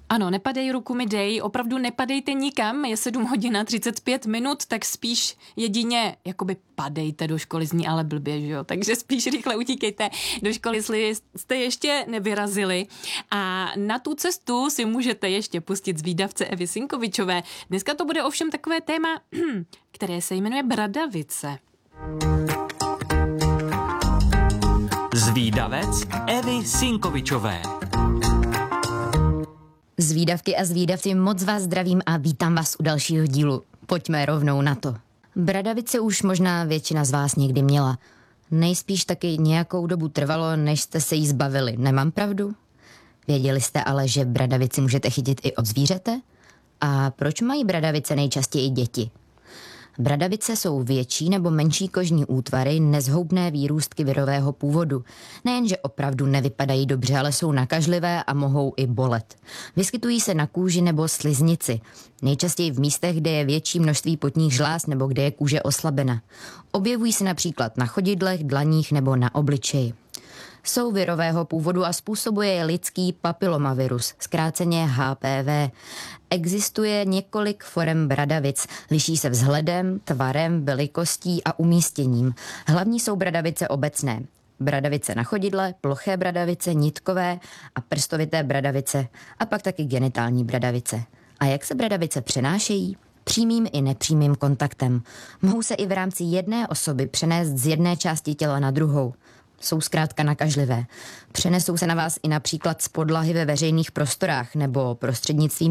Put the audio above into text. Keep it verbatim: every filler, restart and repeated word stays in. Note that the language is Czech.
Ano, nepadej, ruku mi dej, opravdu nepadejte nikam, je sedm hodin a třicet pět minut, tak spíš jedině jakoby padejte do školy, zní ale blbě, že jo, takže spíš rychle utíkejte do školy, jestli jste ještě nevyrazili a na tu cestu si můžete ještě pustit zvídavce Evy Sinkovičové. Dneska to bude ovšem takové téma, které se jmenuje Bradavice. Zvídavec Evy Sinkovičové. Zvídavky a zvídavci, moc vás zdravím a vítám vás u dalšího dílu. Pojďme rovnou na to. Bradavice už možná většina z vás někdy měla. Nejspíš taky nějakou dobu trvalo, než jste se jí zbavili. Nemám pravdu? Věděli jste ale, že bradavici můžete chytit i od zvířete? A proč mají bradavice nejčastěji děti? Bradavice jsou větší nebo menší kožní útvary, nezhoubné výrůstky virového původu. Nejenže opravdu nevypadají dobře, ale jsou nakažlivé a mohou i bolet. Vyskytují se na kůži nebo sliznici, nejčastěji v místech, kde je větší množství potních žláz nebo kde je kůže oslabena. Objevují se například na chodidlech, dlaních nebo na obličeji. Jsou virového původu a způsobuje je lidský papilomavirus, zkráceně H P V. Existuje několik forem bradavic, liší se vzhledem, tvarem, velikostí a umístěním. Hlavní jsou bradavice obecné. Bradavice na chodidle, ploché bradavice, nitkové a prstovité bradavice a pak taky genitální bradavice. A jak se bradavice přenášejí? Přímým i nepřímým kontaktem. Mohou se i v rámci jedné osoby přenést z jedné části těla na druhou. Jsou zkrátka nakažlivé. Přenesou se na vás i například z podlahy ve veřejných prostorách nebo prostřednictvím